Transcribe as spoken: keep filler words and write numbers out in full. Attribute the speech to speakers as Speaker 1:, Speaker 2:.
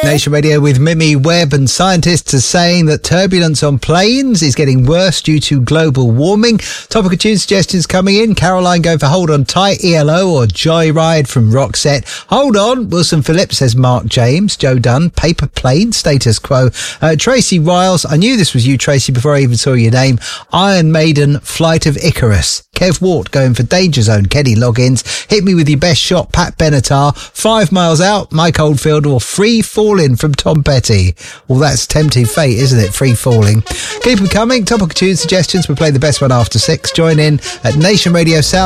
Speaker 1: Nation Radio with Mimi Webb, and scientists are saying that turbulence on planes is getting worse due to global warming. Topical tune suggestions coming in. Caroline going for Hold On Tight, E L O, or Joyride from Roxette. Hold On, Wilson Phillips, says Mark James. Joe Dunn, Paper Plane, Status Quo. Uh, Tracy Riles, I knew this was you, Tracy, before I even saw your name. Iron Maiden, Flight of Icarus. Kev Wart going for Danger Zone, Kenny Loggins. Hit Me With Your Best Shot, Pat Benatar. Five Miles Out, Mike Oldfield, or Free Falling from Tom Petty. Well, that's tempting fate, isn't it? Free Falling. Keep them coming. Topical tune suggestions. We play the best one after six. Join in at Nation Radio South.